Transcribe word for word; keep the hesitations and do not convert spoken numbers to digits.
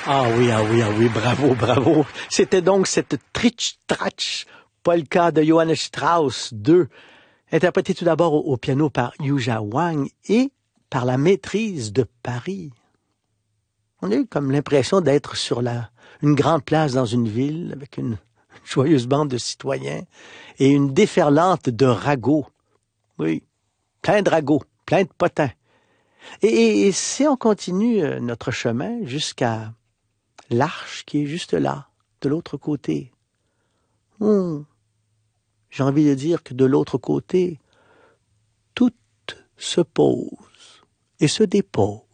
Ah oui, ah oui, ah oui, bravo, bravo. C'était donc cette Tritsch-Tratsch polka de Johannes Strauss deux, interprétée tout d'abord au, au piano par Yuja Wang et par la maîtrise de Paris. On a eu comme l'impression d'être sur la, une grande place dans une ville avec une joyeuse bande de citoyens et une déferlante de ragots. Oui, plein de ragots, plein de potins. Et, et, et si on continue euh, notre chemin jusqu'à l'arche qui est juste là, de l'autre côté. Hum, j'ai envie de dire que de l'autre côté, tout se pose et se dépose.